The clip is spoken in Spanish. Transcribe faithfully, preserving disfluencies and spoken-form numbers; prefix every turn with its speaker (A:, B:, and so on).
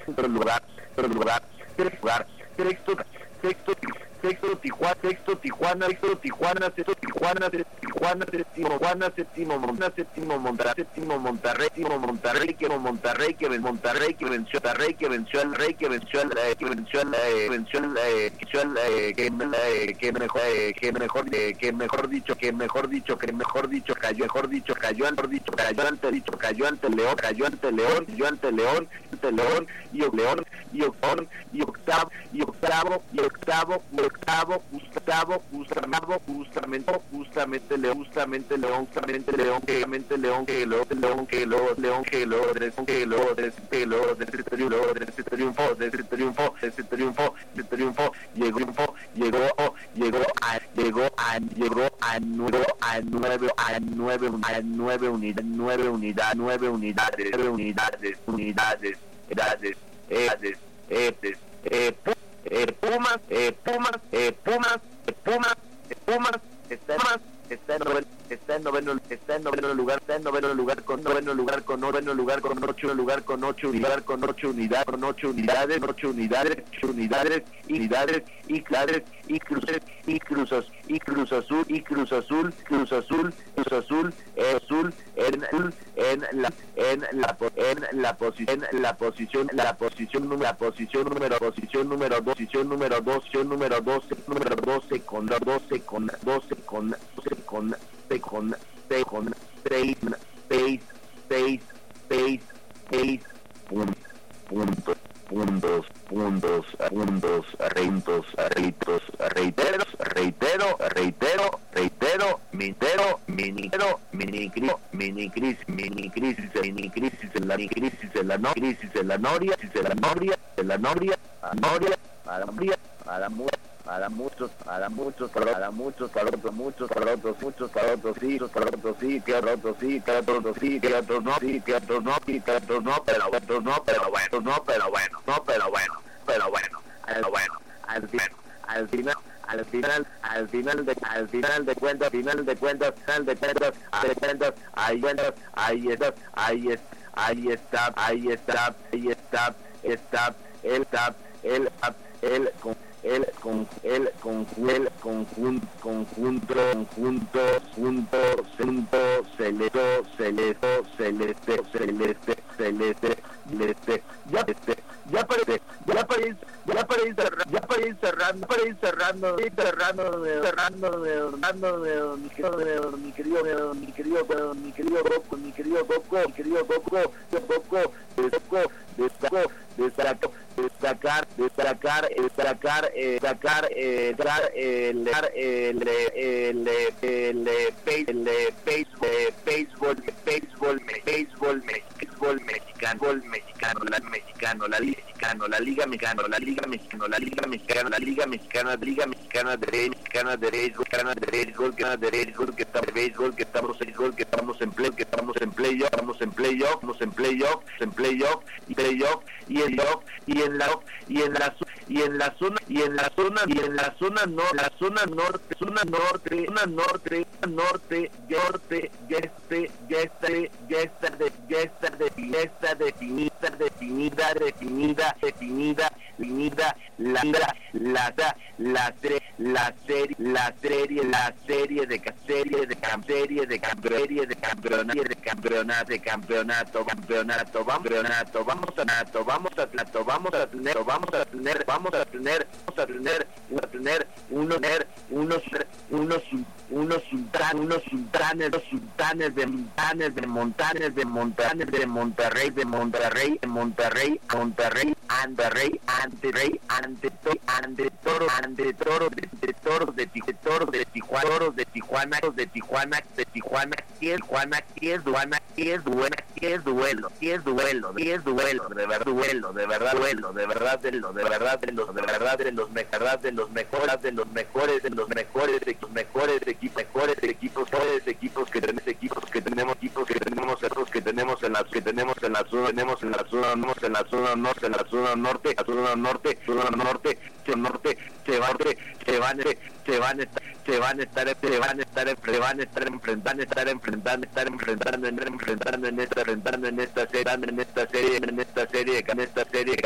A: tercer lugar, tercer lugar, tercer lugar, sexto, sexto, sexto Tijuana, sexto Tijuana, sexto Tijuana, sexto Tijuana, Tijuana, séptimo Tijuana, séptimo Monterrey, séptimo Monterrey, séptimo Monterrey, séptimo Monterrey, que Monterrey, que ven Monterrey, que venció al Rey, que venció al Rey, que venció al que venció al venció al venció al que que mejor que mejor que mejor dicho, que mejor dicho, que mejor dicho, cayó mejor dicho, cayó ante dicho, cayó ante dicho, cayó ante León, cayó ante León, cayó ante León, ante León y León y octavo y octavo y octavo y octavo Gustavo, Gustavo, Gustavo, justamente, justamente León, justamente León, justamente León, que mente León, que lo, León, que lo, León, que lo, que lo, que lo, de ese triunfo, de ese triunfo, de ese triunfo, de ese triunfo, de ese triunfo, llegó, llegó, llegó a, llegó a, llegó a nueve, a nueve, a nueve, a nueve unidades, nueve unidades, nueve unidades, nueve unidades, unidades, edades, edades, edades, eh, Eh, Pumas, eh, Pumas, eh, Pumas, eh, Pumas, eh, Pumas, está en Pumas, está en noveno, está en noveno, está en noveno lugar, está en noveno lugar con noveno lugar con noveno lugar con ocho lugar con ocho unidades, con ocho unidades, con ocho unidades, ocho unidades, ocho unidades, unidades y claves y cruces y cruzos y Cruz Azul y Cruz Azul, Cruz Azul, Cruz Azul, eh, azul en en la en la en la posición en la posición la posición la posición número posición número dos posición número dos posición número doce número doce con doce con doce con doce con seis con seis con seis seis seis seis seis puntos puntos puntos puntos puntos reitos reitos reiteros reitero reitero reitero minitero minitero minicris minicrisis minicrisis minicrisis en la crisis en la no crisis en la noria crisis en la noria en la noria a noria a la noria a la muerte a la muchos, a la muchos, a la muchos, para otros muchos, para otros muchos, para otros sí, para otros sí, que otros sí, que otros sí, que otros no, sí, que otros no, sí, que otros no, pero otros no, pero bueno, no, pero bueno, no, pero bueno, pero bueno, pero bueno, al final, al final, al final, al final de, al final de cuentas, final de cuentas, final de cuentas, de cuentas, ahí cuentas, ahí está, ahí es, ahí está, ahí está, ahí está, está, el tap, el tap, el con el con el con el conjunto conjunto conjunto junto junto celeste celeste celeste celeste celeste celeste ya este ya parece ya parece ya parece ya parece cerrando para ir cerrando cerrando cerrando cerrando mi querido mi querido mi querido mi querido Coco mi querido Coco mi querido Coco Coco Coco destacó destacó destacar destacar destacar destacar dar el el el el béisbol béisbol béisbol béisbol béisbol mexicano gol mexicano la mexicano la liga mexicano la liga mexicana la liga mexicana la liga mexicana la liga mexicana liga mexicana de mexicana de béisbol mexicana de béisbol de béisbol que estamos béisbol que estamos béisbol que estamos en play que estamos en playoff estamos en playoff estamos en playoff en playoff y playoff y el off y en la y en la y en la zona y en la zona y en la zona norte la zona norte zona norte zona norte norte norte ya esté ya está ya está de ya está de ya está definida definida definida definida definida la la la la serie la serie la serie de serie de serie de serie de campeonato de campeonato de campeonato campeonato campeonato vamos a nato vamos a nato vamos a tener vamos a tener vamos a tener vamos a tener a tener unos unos unos unos sultanes unos sultanes los sultanes de montanes de montanes de montanes de Monterrey de Monterrey de Monterrey Monterrey ante Rey ante Rey ante ante Toro ante Toro de Toros de Tijuana de Tijuana Toros de Tijuana de Tijuana de Tijuana que es Tijuana que es Duana que es buena que es duelo que es duelo que es duelo de verdad duelo de verdad duelo de verdad de lo de verdad de los de verdad de los mejores de los mejores de los mejores de los mejores de los mejores equipos mejores equipos mejores equipos que tenemos equipos que tenemos equipos que tenemos equipos que tenemos en las que tenemos en la zona tenemos en la zona tenemos en la zona norte en la zona norte la zona norte zona norte zona norte se van se van se van a estar se van a estar se van a estar se van a estar enfrentando estar enfrentando estar enfrentando enfrentando en esta enfrentando en esta serie en esta serie en esta serie en esta serie